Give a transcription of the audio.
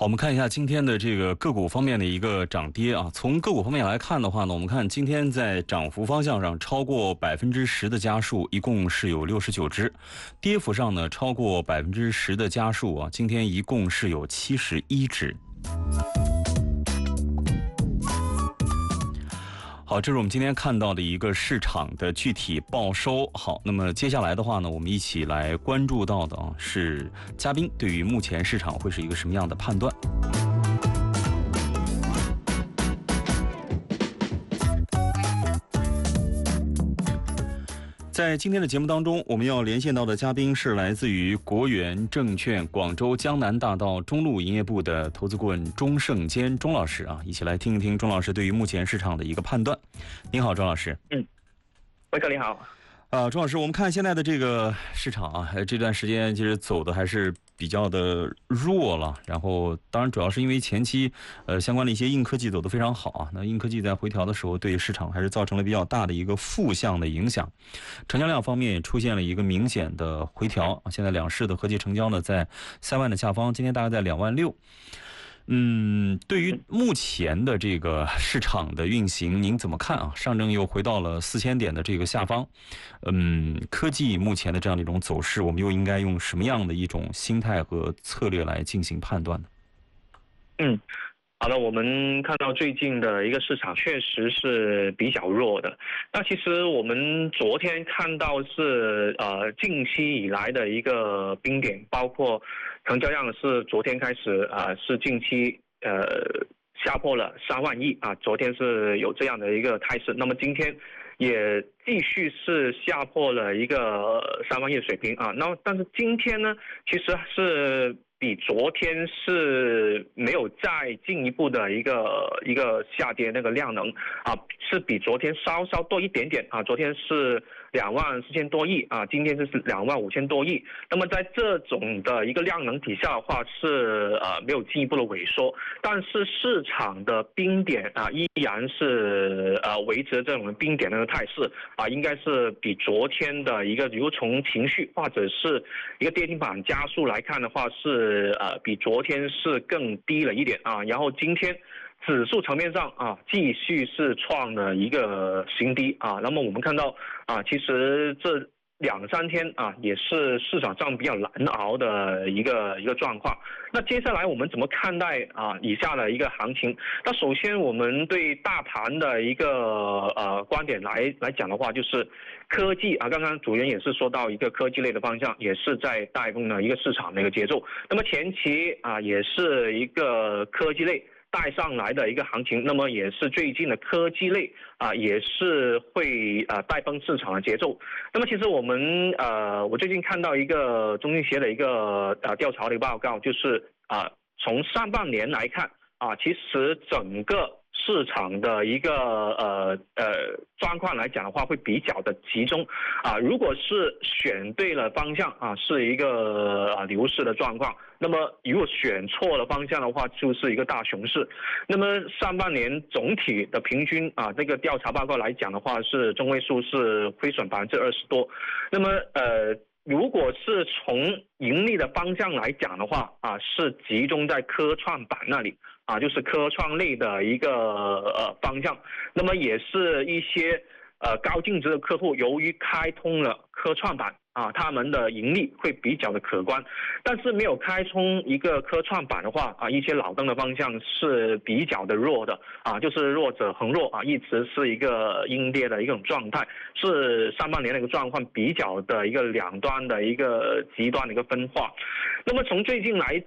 好，我们看一下今天的这个个股方面的一个涨跌啊。从个股方面来看的话呢，我们看今天在涨幅方向上超过10%的家数一共是有69只，跌幅上呢超过10%的家数啊，今天一共是有71只。好，这是我们今天看到的一个市场的具体报收。好，那么接下来的话呢，我们一起来关注到的是嘉宾对于目前市场会是一个什么样的判断。在今天的节目当中，我们要连线到的嘉宾是来自于国元证券广州江南大道中路营业部的投资顾问钟胜坚钟老师啊，一起来听一听钟老师对于目前市场的一个判断。您好，钟老师。 威哥你好。 钟老师，我们看现在的这个市场啊，这段时间其实走的还是比较的弱了。然后，当然主要是因为前期相关的一些硬科技走得非常好啊。那硬科技在回调的时候，对市场还是造成了比较大的一个负向的影响。成交量方面也出现了一个明显的回调啊。现在两市的合计成交呢在3万的下方，今天大概在2万6。对于目前的这个市场的运行，您怎么看啊？上证又回到了4000点的这个下方，科技目前的这样的一种走势，我们又应该用什么样的一种心态和策略来进行判断呢？ 好的，我们看到最近的一个市场确实是比较弱的。那其实我们昨天看到是近期以来的一个冰点，包括成交量是昨天开始是近期下破了3万亿啊，昨天是有这样的一个态势。那么今天也继续是下破了一个3万亿的水平啊。那但是今天呢，其实是比昨天是没有再进一步的一个下跌，那个量能啊是比昨天稍稍多一点点啊。昨天是24000多亿啊，今天就是25000多亿。那么在这种的一个量能底下的话，是没有进一步的萎缩，但是市场的冰点啊依然是维持这种冰点的态势啊，应该是比昨天的一个，如果从情绪或者是一个跌停板加速来看的话，是比昨天是更低了一点啊。然后今天指数层面上啊，继续是创了一个新低啊。那么我们看到啊，其实这2-3天啊，也是市场上比较难熬的一个状况。那接下来我们怎么看待以下的一个行情？那首先我们对大盘的一个观点来讲的话，就是科技啊，刚刚主任也是说到一个科技类的方向，也是在带动了一个市场的一个节奏。那么前期也是一个科技类带上来的一个行情，那么也是最近的科技类也是会带崩市场的节奏。那么其实我们我最近看到一个中信协的一个调查的一个报告，就是从上半年来看其实整个市场的一个状况来讲的话，会比较的集中如果是选对了方向是一个牛市的状况。那么如果选错了方向的话，就是一个大熊市。那么上半年总体的平均这个调查报告来讲的话，是中位数是亏损20%多。那么如果是从盈利的方向来讲的话是集中在科创板那里就是科创类的一个方向。那么也是一些高净值的客户，由于开通了科创板他们的盈利会比较的可观。但是没有开通一个科创板的话一些老登的方向是比较的弱的就是弱者恒弱一直是一个阴跌的一种状态，是上半年的一个状况比较的一个两端的一个极端的一个分化。那么从最近来